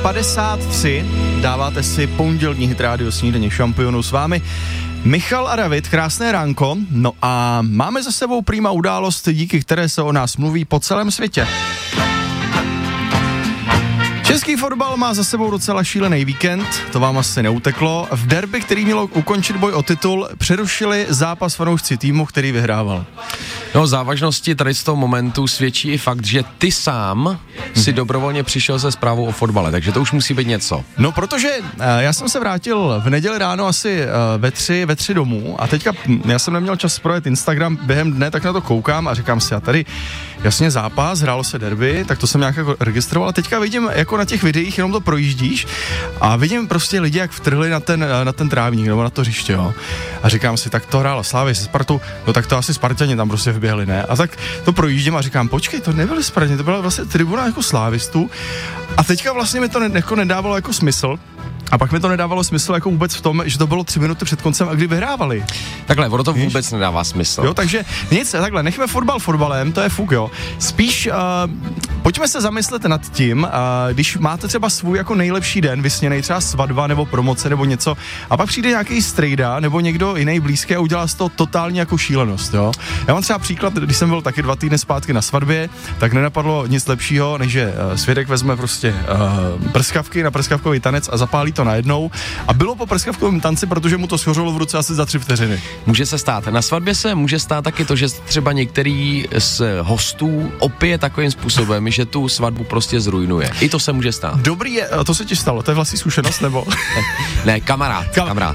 7:53, dáváte si pondělní Hit Radio Snídaně šampionů, s vámi Michal a David, krásné ránko, no a máme za sebou prýma událost, díky které se o nás mluví po celém světě. Český fotbal má za sebou docela šílený víkend, to vám asi neuteklo. V derby, který mělo ukončit boj o titul, přerušili zápas fanoušci týmu, který vyhrával. No, závažnosti tady z toho momentu svědčí i fakt, že ty sám si dobrovolně přišel se zprávou o fotbale, takže to už musí být něco. No, protože já jsem se vrátil v neděli ráno asi ve tři domů a teďka já jsem neměl čas projet Instagram během dne, tak na to koukám a říkám si, a tady jasně zápas, hrálo se derby, tak to jsem nějak jako registroval a teďka vidím jako na těch videích, jenom to projíždíš a vidím prostě lidi, jak vtrhli na ten trávník nebo na to hřiště, jo. A říkám si, tak to hrála Slavia se Spartou, no tak to asi Spartani tam prostě vběhli, ne? A tak to projíždím a říkám, počkej, to nebyly Spartani, to byla vlastně tribuna jako slávistů a teďka vlastně mi to jako nedávalo jako smysl. A pak mi to nedávalo smysl jako vůbec v tom, že to bylo 3 minuty před koncem a kdy vyhrávali. Takhle, ono to vůbec nedává smysl. Jo, takže nic, takhle, nechme fotbal fotbalem, to je fuk, jo. Spíš pojďme se zamyslet nad tím, když máte třeba svůj jako nejlepší den, vysněnej třeba svatba nebo promoce nebo něco, a pak přijde nějaký strejda nebo někdo jiný blízký a udělá z toho totálně jako šílenost, jo. Já mám třeba příklad, když jsem byl taky 2 týdny zpátky na svatbě, tak nenapadlo nic lepšího, než že svědek vezme prostě prskavky na prskavkový tanec a zapálí to najednou a bylo po prskavkovém tanci, protože mu to schořilo v ruce asi za 3 vteřiny. Může se stát. Na svatbě se může stát taky to, že třeba některý z hostů opije takovým způsobem, že tu svatbu prostě zrujnuje. I to se může stát. Dobrý je, to se ti stalo, to je vlastní zkušenost, nebo? Ne, kamarád.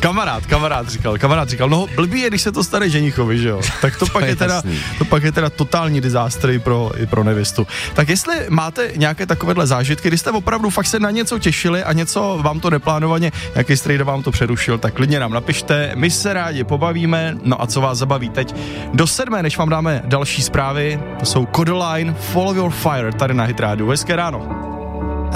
Kamarád říkal, no blbý je, když se to stane ženichovi, že jo? Tak to pak je teda totální disaster i pro nevěstu. Tak jestli máte nějaké takovéhle zážitky, kdy jste opravdu fakt se na něco těšili a něco vám to neplánovaně, nějaký strejda vám to přerušil, tak klidně nám napište, my se rádi pobavíme, no a co vás zabaví teď? Do 7, než vám dáme další zprávy, to jsou Kodaline, Follow Your Fire, tady na Hit Radio. Hezké ráno.